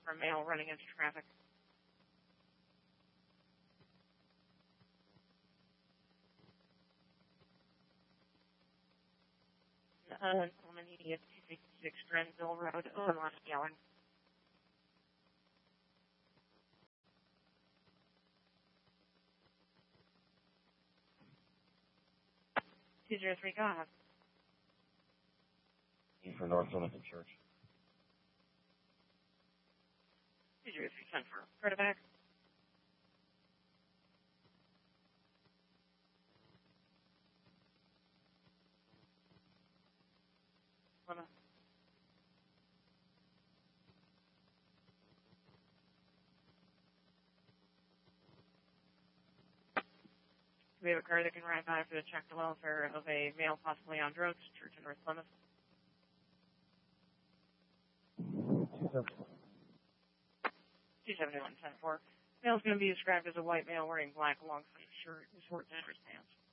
for a male running into traffic. Gentleman, idiot, 266 Grenville Road, Los Yellen. 203, go ahead. For North Wilmington Church. 203, 10 for Protoback. Plymouth. We have a car that can ride by for the check the welfare of a male possibly on drugs, Church in North Plymouth. 271, 10-4. Male's going to be described as a white male wearing black long sleeve shirt and short tennis pants.